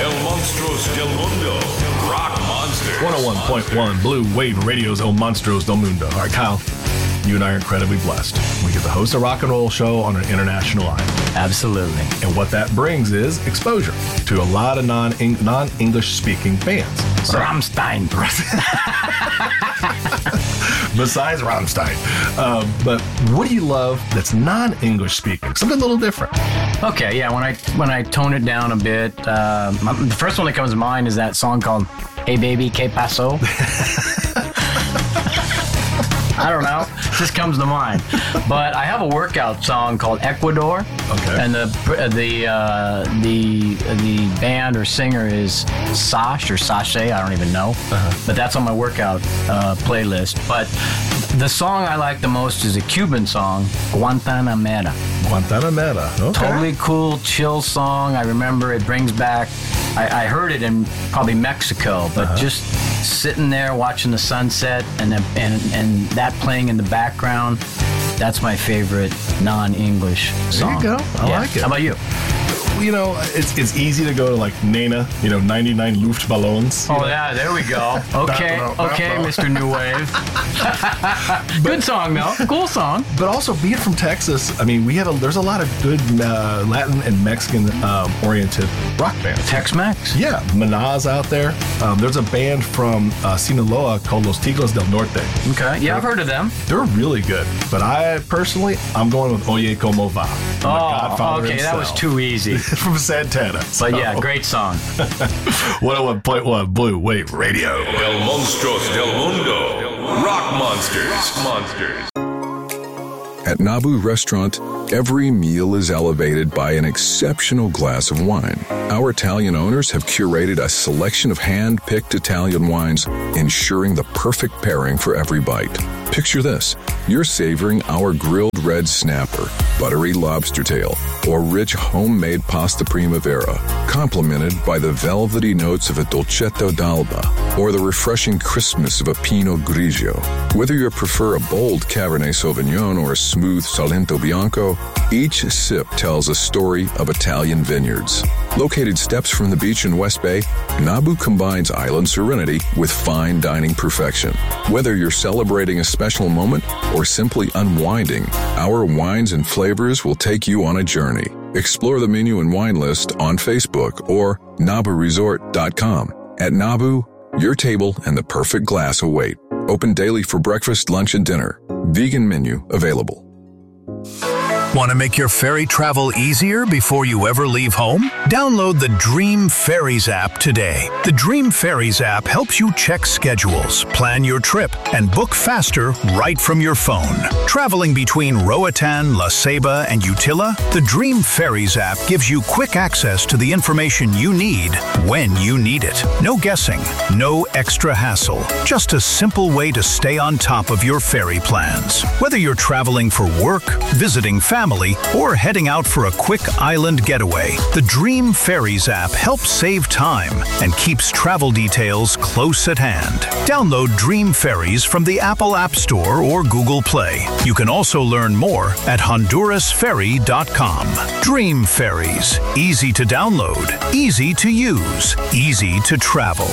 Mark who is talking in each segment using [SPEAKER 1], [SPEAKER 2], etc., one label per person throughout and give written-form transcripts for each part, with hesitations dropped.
[SPEAKER 1] El Monstros del Mundo, Rock Monsters.
[SPEAKER 2] 101.1 Blue Wave Radio's El Monstros del Mundo. All right, Kyle, you and I are incredibly blessed. We get to host a rock and roll show on an international island.
[SPEAKER 3] Absolutely.
[SPEAKER 2] And what that brings is exposure to a lot of non-English speaking bands.
[SPEAKER 3] So, Rammstein.
[SPEAKER 2] Besides Rammstein. But what do you love that's non-English speaking? Something a little different.
[SPEAKER 3] Okay, yeah, when I tone it down a bit, the first one that comes to mind is that song called Hey Baby, ¿Qué pasó? I don't know. It just comes to mind. But I have a workout song called Ecuador.
[SPEAKER 2] Okay.
[SPEAKER 3] And the band or singer is Sash or Sashay. I don't even know. Uh-huh. But that's on my workout playlist. But the song I like the most is a Cuban song, Guantanamera.
[SPEAKER 2] Guantanamera. Okay.
[SPEAKER 3] Totally cool, chill song. I remember it brings back, I heard it in probably Mexico, but just sitting there watching the sunset and that playing in the background, that's my favorite non-English song.
[SPEAKER 2] There you go. I like it.
[SPEAKER 3] How about you?
[SPEAKER 2] You know, it's easy to go to like Nena, 99 Luftballons.
[SPEAKER 3] Oh, yeah, there we go. Okay, Mr. New Wave. Good song, though. Cool song.
[SPEAKER 2] But also, being from Texas, I mean, there's a lot of good Latin and Mexican oriented rock bands.
[SPEAKER 3] Tex-Mex?
[SPEAKER 2] Yeah, Manaz out there. There's a band from Sinaloa called Los Tigres del Norte.
[SPEAKER 3] Okay, yeah, I've heard of them.
[SPEAKER 2] They're really good. But I'm going with Oye Como Va.
[SPEAKER 3] Oh, okay, that was too easy.
[SPEAKER 2] From Santana.
[SPEAKER 3] But yeah, great song.
[SPEAKER 2] 101.1 Blue Wave Radio.
[SPEAKER 1] El Monstros del Mundo, Rock Monsters.
[SPEAKER 4] At Nabu Restaurant, every meal is elevated by an exceptional glass of wine. Our Italian owners have curated a selection of hand-picked Italian wines, ensuring the perfect pairing for every bite. Picture this. You're savoring our grilled red snapper, buttery lobster tail, or rich homemade pasta primavera, complemented by the velvety notes of a dolcetto d'alba, or the refreshing crispness of a Pinot Grigio. Whether you prefer a bold Cabernet Sauvignon or a smooth Salento Bianco, each sip tells a story of Italian vineyards. Located steps from the beach in West Bay, Nabu combines island serenity with fine dining perfection. Whether you're celebrating a special moment or simply unwinding, our wines and flavors will take you on a journey. Explore the menu and wine list on Facebook or NabuResort.com. At Nabu, your table and the perfect glass await. Open daily for breakfast, lunch, and dinner. Vegan menu available.
[SPEAKER 5] Want to make your ferry travel easier before you ever leave home? Download the Dream Ferries app today. The Dream Ferries app helps you check schedules, plan your trip, and book faster right from your phone. Traveling between Roatan, La Ceiba, and Utila, the Dream Ferries app gives you quick access to the information you need when you need it. No guessing, no extra hassle. Just a simple way to stay on top of your ferry plans. Whether you're traveling for work, visiting family, or heading out for a quick island getaway, the Dream Ferries app helps save time and keeps travel details close at hand. Download Dream Ferries from the Apple App Store or Google Play. You can also learn more at HondurasFerry.com. Dream Ferries. Easy to download, easy to use, easy to travel.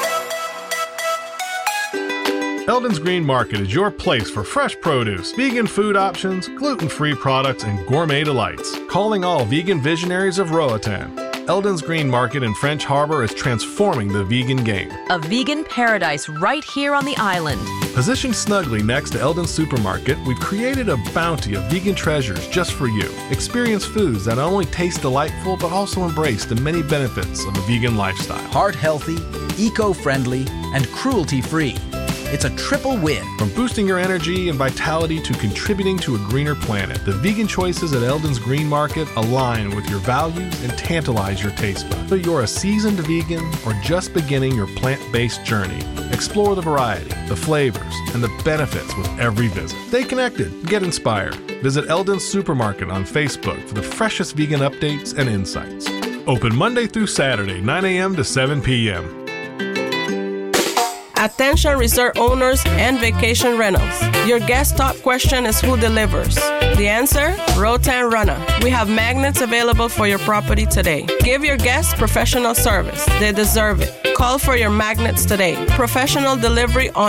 [SPEAKER 2] Eldon's Green Market is your place for fresh produce, vegan food options, gluten-free products, and gourmet delights. Calling all vegan visionaries of Roatan. Eldon's Green Market in French Harbor is transforming the vegan game.
[SPEAKER 6] A vegan paradise right here on the island.
[SPEAKER 2] Positioned snugly next to Eldon's Supermarket, we've created a bounty of vegan treasures just for you. Experience foods that not only taste delightful, but also embrace the many benefits of a vegan lifestyle.
[SPEAKER 7] Heart-healthy, eco-friendly, and cruelty-free. It's a triple win.
[SPEAKER 2] From boosting your energy and vitality to contributing to a greener planet, the vegan choices at Eldon's Green Market align with your values and tantalize your taste buds. Whether you're a seasoned vegan or just beginning your plant-based journey, explore the variety, the flavors, and the benefits with every visit. Stay connected, get inspired. Visit Eldon's Supermarket on Facebook for the freshest vegan updates and insights. Open Monday through Saturday, 9 a.m. to 7 p.m.
[SPEAKER 8] Attention resort owners and vacation rentals. Your guest top question is who delivers? The answer? Rotan Runner. We have magnets available for your property today. Give your guests professional service. They deserve it. Call for your magnets today. Professional delivery on